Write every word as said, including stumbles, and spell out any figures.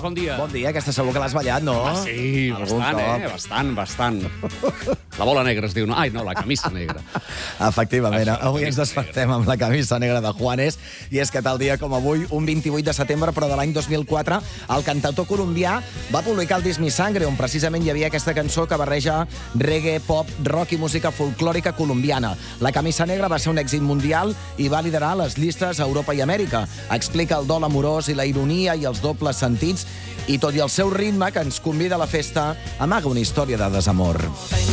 bon dia. Bon dia, aquesta segur que l'has ballat, no? Ah, sí, Algun bastant, cop. eh? Bastant, bastant. La bola negra es diu, no? Ai, no, la camisa negra. Efectivament, Això, la avui ens camisa despertem amb la camisa negra de Juanes, i és que tal dia com avui, un vint-i-vuit de setembre, però de l'any dos mil quatre, el cantautor colombià va publicar el disc Mi Sangre, on precisament hi havia aquesta cançó que barreja reggae, pop, rock i música folclòrica colombiana. La camisa negra va ser un èxit mundial i va liderar les llistes a Europa i Amèrica. Explica el dol amorós i la ironia i els dobles sentits, i tot i el seu ritme, que ens convida a la festa, amaga una història de desamor.